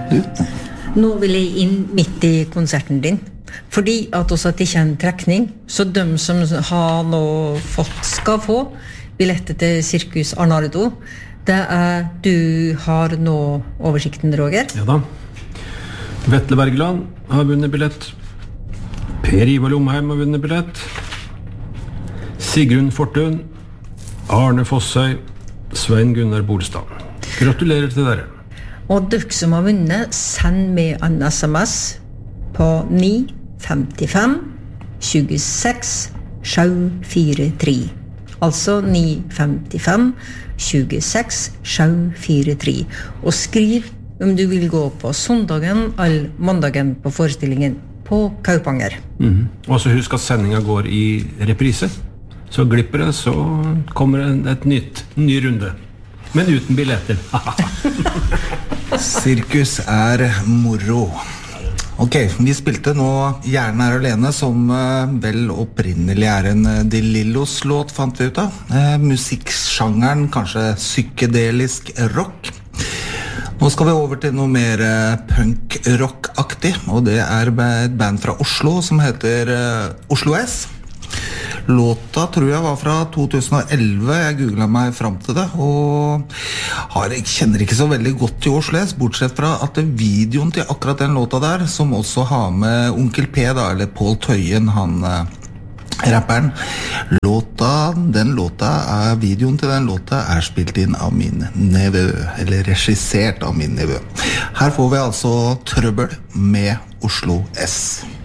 Du? Nå vil jeg inn midt I konserten din. Fordi at også at det ikke en trekning, så de som har nå skal få billetter til Sirkus Arnardo, det du har nå oversikten, Roger? Ja da. Vetle Bergland har vunnet billett. Per Ivar Lomheim har vunnet billett. Sigrun Fortun, Arne Fossøy, Svein Gunnar Bolstad. Gratulerer til dere. Og dere som har vunnet, send med en SMS på 955 26 743. Altså 955 26 743. Og skriv om du vil gå på søndagen eller mandagen på forestillingen på Kaupanger. Og så husk at sendingen går I reprise. Så glipper det, så kommer det et ny runde. Men uten billetter. Sirkus moro. Ok, vi spilte nå Gjerne alene, som vel opprinnelig en De Lillos låt, fant vi ut av. Musikksjangeren, kanskje psykedelisk rock. Nå skal vi over til noe mer punk-rock-aktig, og det et band fra Oslo som heter Oslo S. Låta tror jeg var fra 2011, jeg googlet meg frem til det, og jeg kjenner ikke så veldig godt til Oslo S, bortsett fra at videoen til akkurat den låta der, som også har med Onkel P da, eller Paul Tøyen, han rapperen, videoen til den låta spilt inn av min nevø, eller regissert av min nevø. Her får vi altså Trøbbel med Oslo S.